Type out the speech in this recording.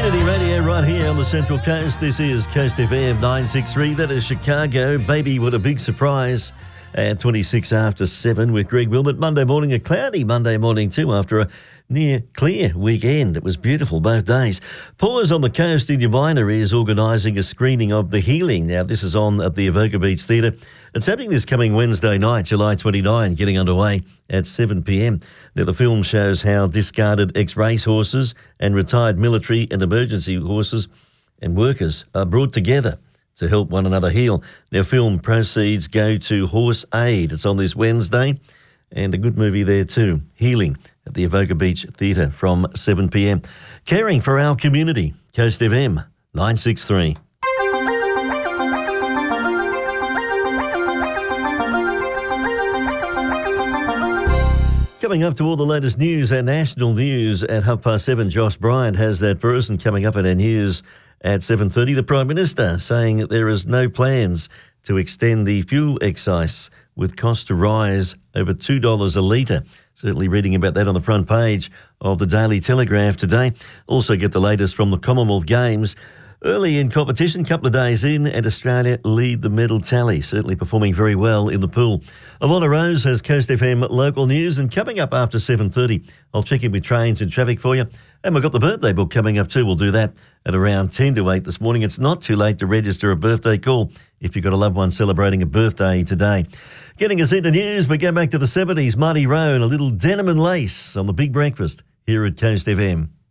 Community radio right here on the Central Coast. This is Coast FM 963. That is Chicago. Baby, what a big surprise. At 26 after 7 with Greg Wilmot. Monday morning, a cloudy Monday morning too after a near clear weekend. It was beautiful both days. Pause on the Coast in Umina is organising a screening of The Healing. Now, this is on at the Avoca Beach Theatre. It's happening this coming Wednesday night, July 29, getting underway at 7 p.m. Now, the film shows how discarded ex-race horses and retired military and emergency horses and workers are brought together to help one another heal. Now, film proceeds go to Horse Aid. It's on this Wednesday, and a good movie there too, Healing, at the Avoca Beach Theatre from 7 p.m. Caring for our community, Coast FM 963. Coming up to all the latest news and national news at 7:30, Josh Bryant has that person coming up in our news at 7:30. The Prime Minister saying that there is no plans to extend the fuel excise with cost to rise over $2 a litre. Certainly reading about that on the front page of the Daily Telegraph today. Also get the latest from the Commonwealth Games. Early in competition, couple of days in, and Australia lead the medal tally, certainly performing very well in the pool. Ivona Rose has Coast FM local news, and coming up after 7:30, I'll check in with trains and traffic for you. And we've got the birthday book coming up too. We'll do that at around 10 to 8 this morning. It's not too late to register a birthday call if you've got a loved one celebrating a birthday today. Getting us into news, we go back to the 70s. Marty Rowe and a little denim and lace on the Big Breakfast here at Coast FM.